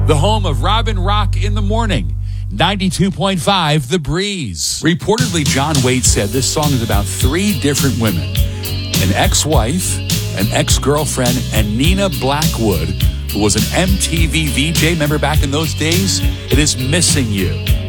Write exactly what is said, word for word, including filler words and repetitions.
the home of Robin Rock in the Morning. ninety-two point five The Breeze. Reportedly, John Waite said this song is about three different women. An ex-wife, an ex-girlfriend, and Nina Blackwood, who was an M T V V J. Remember back in those days? It is Missing You.